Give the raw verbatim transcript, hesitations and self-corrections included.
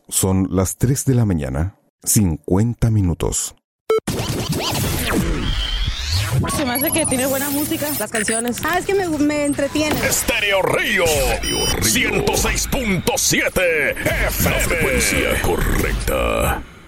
Son las tres de la mañana, cincuenta minutos. Se me hace que tiene buena música, las canciones. Ah, es que me, me entretiene. Estéreo Río, ciento seis punto siete F M. La frecuencia correcta.